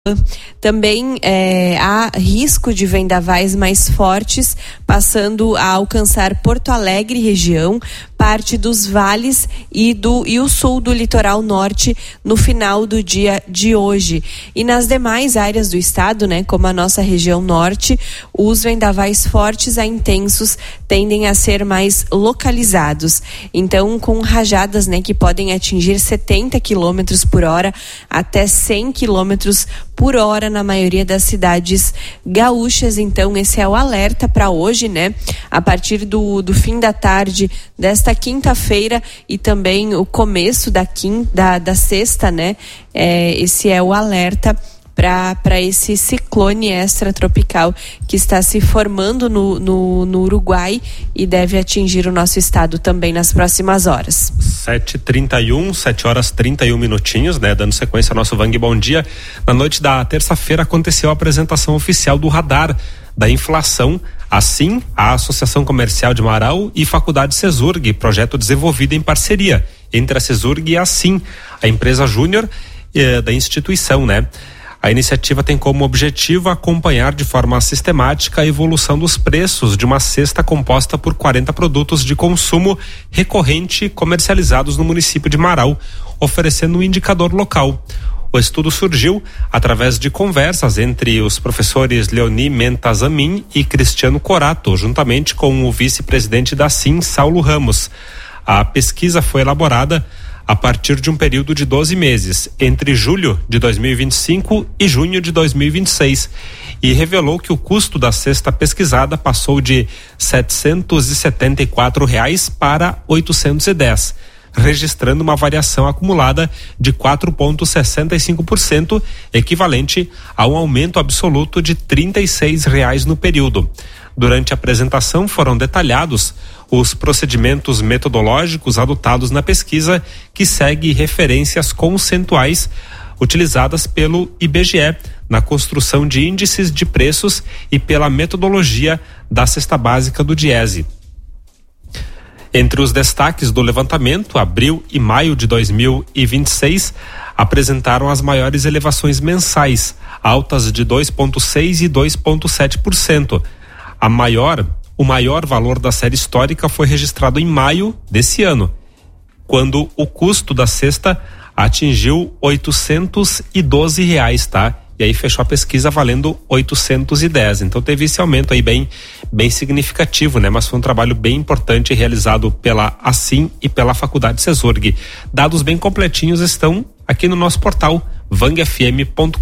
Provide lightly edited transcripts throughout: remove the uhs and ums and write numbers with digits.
Também há risco de vendavais mais fortes, passando a alcançar Porto Alegre região, parte dos vales e o sul do litoral norte no final do dia de hoje. E nas demais áreas do estado, como a nossa região norte, os vendavais fortes a intensos tendem a ser mais localizados. Então, com rajadas que podem atingir 70 km por hora até 100 km por hora na maioria das cidades gaúchas. Então, esse é o alerta para hoje, a partir do fim da tarde desta quinta-feira e também o começo da sexta, esse é o alerta para esse ciclone extratropical que está se formando no Uruguai e deve atingir o nosso estado também nas próximas horas. 7h31, 7h31, dando sequência ao nosso Vang Bom Dia. Na noite da terça-feira aconteceu a apresentação oficial do radar da inflação. Assim, a Associação Comercial de Marau e Faculdade Cesurg, projeto desenvolvido em parceria entre a Cesurg e a Assim, a empresa júnior da instituição, A iniciativa tem como objetivo acompanhar de forma sistemática a evolução dos preços de uma cesta composta por 40 produtos de consumo recorrente comercializados no município de Marau, oferecendo um indicador local. O estudo surgiu através de conversas entre os professores Leoni Mentas Amin e Cristiano Corato, juntamente com o vice-presidente da SIM, Saulo Ramos. A pesquisa foi elaborada a partir de um período de 12 meses, entre julho de 2025 e junho de 2026, e revelou que o custo da cesta pesquisada passou de R$ 774 para 810, registrando uma variação acumulada de 4,65%, equivalente a um aumento absoluto de R$ 36 no período. Durante a apresentação foram detalhados os procedimentos metodológicos adotados na pesquisa, que segue referências conceituais utilizadas pelo IBGE na construção de índices de preços e pela metodologia da cesta básica do Diese. Entre os destaques do levantamento, abril e maio de 2026 apresentaram as maiores elevações mensais, altas de 2,6% e 2,7%. O maior valor da série histórica foi registrado em maio desse ano, quando o custo da cesta atingiu R$ 812, E aí fechou a pesquisa valendo 810. Então teve esse aumento aí bem significativo, Mas foi um trabalho bem importante realizado pela Assim e pela Faculdade Cesurg. Dados bem completinhos estão aqui no nosso portal vangfm.com.br.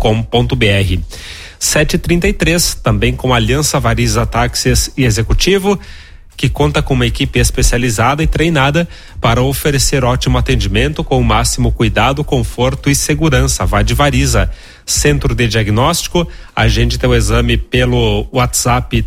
7h33, também com a Aliança Variza Táxis e Executivo, que conta com uma equipe especializada e treinada para oferecer ótimo atendimento com o máximo cuidado, conforto e segurança. Vá de Variza. Centro de Diagnóstico, agende teu exame pelo WhatsApp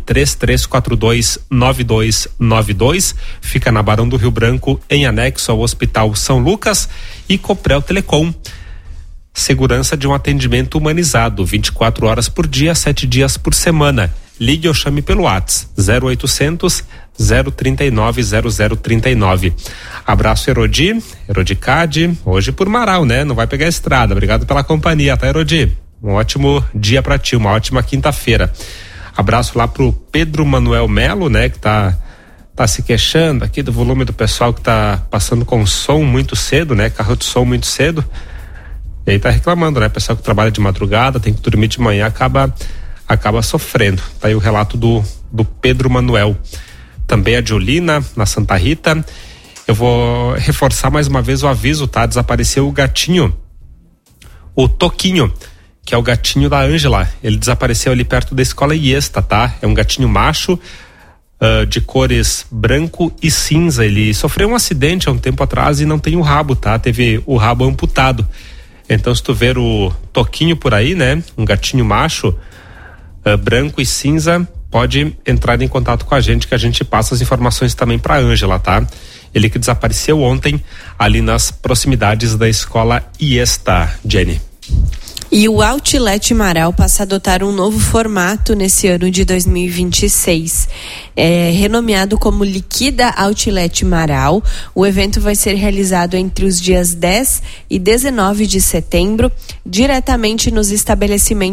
33429292, fica na Barão do Rio Branco, em anexo ao Hospital São Lucas, e Coprel Telecom. Segurança de um atendimento humanizado, 24 horas por dia, 7 dias por semana. Ligue ou chame pelo WhatsApp 0800 039 0039. Abraço, Erodicade, hoje por Marau, Não vai pegar a estrada. Obrigado pela companhia, tá, Erodi? Um ótimo dia pra ti, uma ótima quinta-feira. Abraço lá pro Pedro Manuel Melo, que tá se queixando aqui do volume do pessoal que tá passando com som muito cedo, carro de som muito cedo. E aí tá reclamando, pessoal que trabalha de madrugada, tem que dormir de manhã, acaba sofrendo. Tá aí o relato do Pedro Manuel. Também a Diolina, na Santa Rita. Eu vou reforçar mais uma vez o aviso, Desapareceu o gatinho, o Toquinho, que é o gatinho da Ângela. Ele desapareceu ali perto da escola Iesta, É um gatinho macho, de cores branco e cinza. Ele sofreu um acidente há um tempo atrás e não tem o rabo, Teve o rabo amputado. Então, se tu ver o Toquinho por aí, um gatinho macho, branco e cinza, pode entrar em contato com a gente, que a gente passa as informações também para Ângela, Ele que desapareceu ontem ali nas proximidades da escola Iesta, Jenny. E o Outlet Marau passa a adotar um novo formato nesse ano de 2026. Renomeado como Liquida Outlet Marau, o evento vai ser realizado entre os dias 10 e 19 de setembro, diretamente nos estabelecimentos